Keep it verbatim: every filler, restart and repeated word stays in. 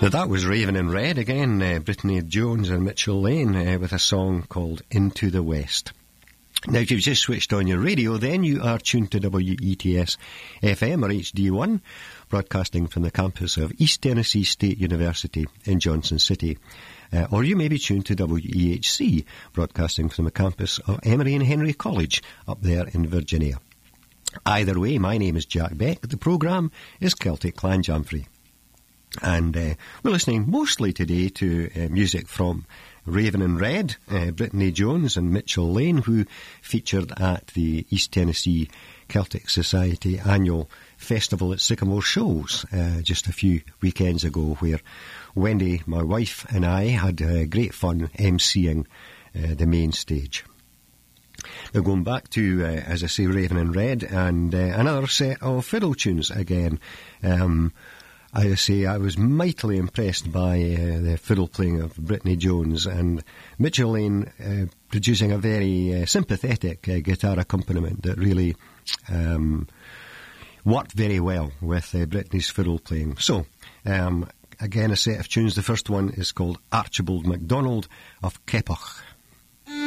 Now that was Raven in Red again, uh, Brittany Jones and Mitchell Lane uh, with a song called Into the West. Now if you've just switched on your radio, then you are tuned to W E T S F M or H D one, broadcasting from the campus of East Tennessee State University in Johnson City. Uh, or you may be tuned to W E H C, broadcasting from the campus of Emory and Henry College up there in Virginia. Either way, my name is Jack Beck. The programme is Celtic Clan Jamfrey. And uh, we're listening mostly today to uh, music from Raven in Red, uh, Brittany Jones and Mitchell Lane, who featured at the East Tennessee Celtic Society annual festival at Sycamore Shoals uh, just a few weekends ago, where Wendy, my wife, and I had uh, great fun emceeing uh, the main stage. Now going back to, uh, as I say, Raven in Red, and uh, another set of fiddle tunes again. Um, I say I was mightily impressed by uh, the fiddle playing of Brittany Jones, and Mitchell Lane uh, producing a very uh, sympathetic uh, guitar accompaniment that really um, worked very well with uh, Brittany's fiddle playing. So, um, again, a set of tunes. The first one is called Archibald MacDonald of Keppoch.